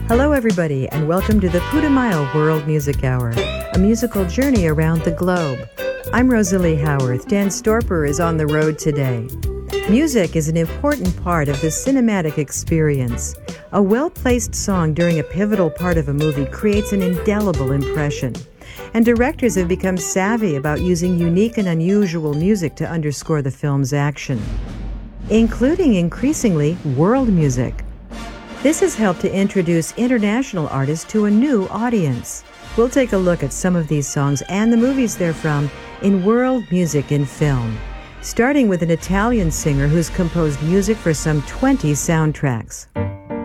Hello, everybody, and welcome to the Putumayo World Music Hour, a musical journey around the globe. I'm Rosalie Howarth. Dan Storper is on the road today. Music is an important part of the cinematic experience. A well-placed song during a pivotal part of a movie creates an indelible impression. And directors have become savvy about using unique and unusual music to underscore the film's action, including increasingly world music. This has helped to introduce international artists to a new audience. We'll take a look at some of these songs and the movies they're from in world music and film, starting with an Italian singer who's composed music for some 20 soundtracks.